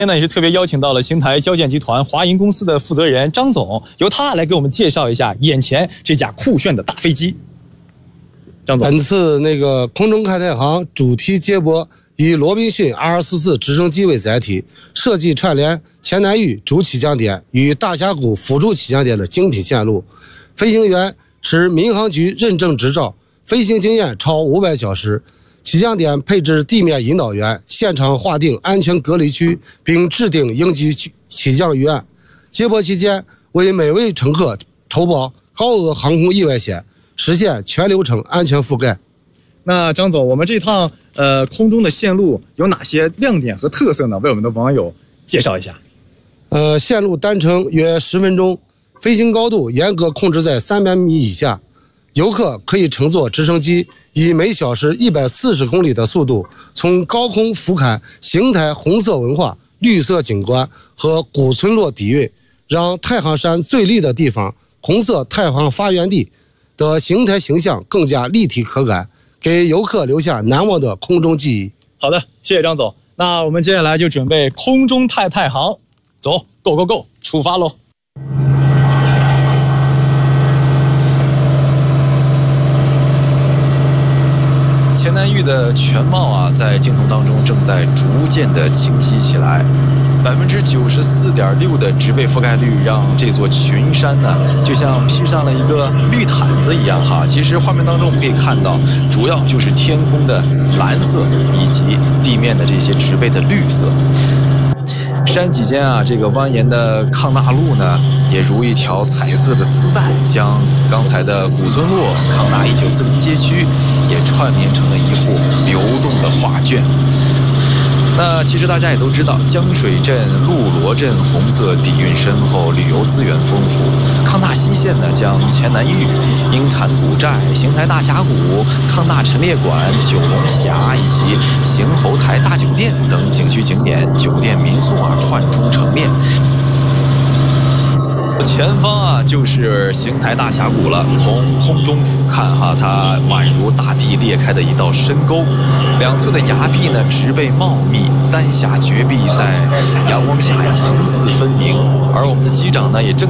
今天呢也是特别邀请到了邢台交建集团华银公司的负责人张总，由他来给我们介绍一下眼前这架酷炫的大飞机。张总， 本次空中开太行主题接驳以罗宾逊 R44 直升机为载体，设计串联钱南峪主起降点与大峡谷辅助起降点的精品线路。飞行员持民航局认证执照，飞行经验超500小时。起降点配置地面引导员，现场划定安全隔离区，并制定应急起降预案。接驳期间，为每位乘客投保高额航空意外险，实现全流程安全覆盖。 那张总，我们这趟空中的线路有哪些亮点和特色呢？为我们的网友介绍一下。 线路单程约10分钟，飞行高度严格控制在300米以下。游客可以乘坐直升机，以每小时140公里的速度，从高空俯瞰邢台红色文化、绿色景观和古村落底蕴，让太行山最丽的地方——红色太行发源地的邢台形象更加立体可感，给游客留下难忘的空中记忆。 好的，谢谢张总。那我们接下来就准备空中太行，走 ，Go Go Go， 出发喽！钱南峪的全貌啊，在镜头当中正在逐渐的清晰起来。94.6%的植被覆盖率，让这座群山呢，就像披上了一个绿毯子一样哈。其实画面当中我们可以看到，主要就是天空的蓝色以及地面的这些植被的绿色。山脊间啊，这个蜿蜒的抗大路呢，也如一条彩色的丝带，将刚才的古村落、抗大1940街区也串联成了一幅流动的画卷。那其实大家也都知道，江水镇、陆罗镇红色底蕴深厚，旅游资源丰富。抗大西线呢，将钱南峪、鹰潭古寨、邢台大峡谷、抗大陈列馆、九龙峡以及邢侯台大酒店等景区景点、酒店民宿啊串中成列。前方啊，就是邢台大峡谷了。从空中俯瞰哈，它宛如大地裂开的一道深沟，两侧的崖壁呢植被茂密，丹霞绝壁在阳光下呀层次分明。而我们的机长呢也正